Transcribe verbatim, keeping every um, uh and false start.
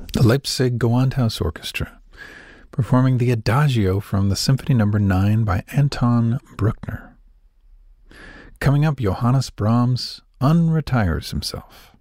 The Leipzig Gewandhaus Orchestra, performing the Adagio from the Symphony Number nine by Anton Bruckner. Coming up, Johannes Brahms unretires himself.